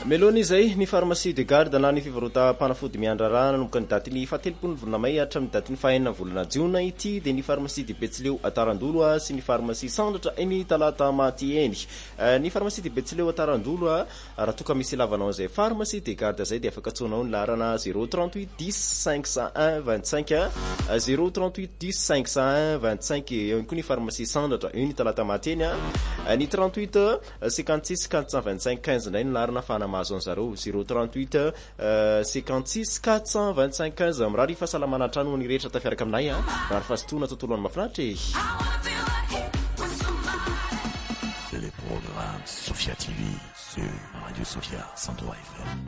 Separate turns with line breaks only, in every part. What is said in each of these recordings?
Melony zay ny pharmacie de garde na ny fivarotam-panafody miandrarana nanomboka ny daty ny 17 volana May hatramin'ny daty ny 9 volana Jiona ity dia ny pharmacie de Betsileo Atarandolo sy ny pharmacie Sandratra eny talata maty eny. Ny pharmacie de Betsileo Atarandolo raha toka misy lavanao zay pharmacie de garde zay dia afaka tsonao ny larana 038 10 501 25 038 10 501 25 eo koa ny pharmacie Sandratra eny talata maty eny ny 38 56 425 15 ndray ny larana fanamazo anzareo 038 56 425 15 mirary fahasalamana antrano ny rehetra tafiaraka aminay ary fahasotoana tontolo any mafinaritra
Les programmes Sophia TV sur Radio Sophia 103 FM.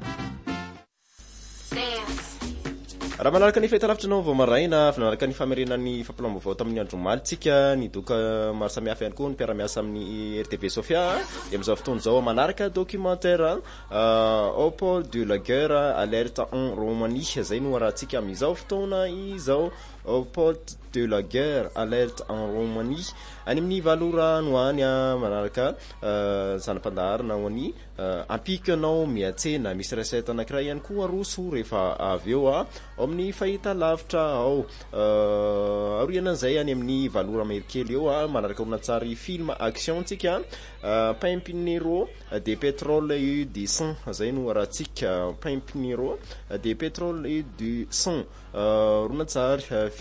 raha manaraka ny fahitalavitranao vao maraina fanaraka ny famerenan'ny fampilambaovao tamin'ny andro malitsika ny doka maro samihafa ihany koa ny mpiara-miasa amin'ny RTV Sophia dia amin'izao fotoana izao manaraka documentaire au pôle de la guerre alerte en Roumanie zay no arahantsika amin'izao fotoana izao au pôle de la guerre alerte en Roumanie any amin'ny valora noany manaraka zanam-pandaharina ho any ampikanao miatsena misy resety anankiray ihany koa aroso rehefa avy eo ao amin'ny fahita lavitra ao arianan'izay any amin'ny valora merikely eo manaraka horonantsary film action tsika pimpinero de pétrole et du sang zay no arahantsika pimpinero de pétrole et du sang horonantsary